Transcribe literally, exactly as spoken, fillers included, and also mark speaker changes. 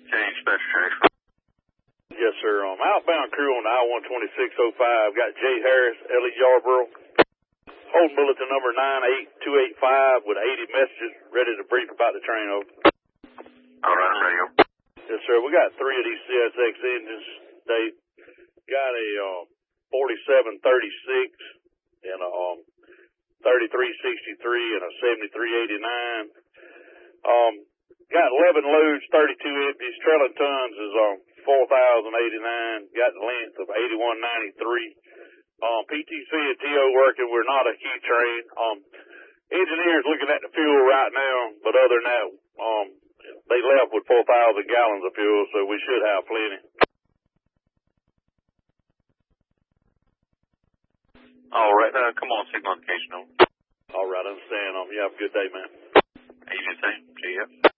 Speaker 1: Change special change.
Speaker 2: Yes, sir. Um, outbound crew on the I one twenty-six oh five. Got Jay Harris, Ellie Yarborough. Holding bulletin number nine eight two eight five with eighty messages ready to brief about the train over.
Speaker 1: All right, I'm ready.
Speaker 2: Yes, sir. We got three of these C S X engines. They got a um, forty-seven thirty-six and a um, thirty-three sixty-three and a seventy-three eighty-nine. Um, got eleven loads, thirty-two empties. Trailing tons is um, four thousand eighty-nine. Got the length of eighty-one ninety-three. Um, P T C and T O working. We're not a key train. Um, engineers looking at the fuel right now, but other than that, um, they left with four thousand gallons of fuel, so we should have plenty.
Speaker 1: All right, uh, come on, signal indication.
Speaker 2: All right, understand. Um, you have a good day, man.
Speaker 1: You the same. See ya.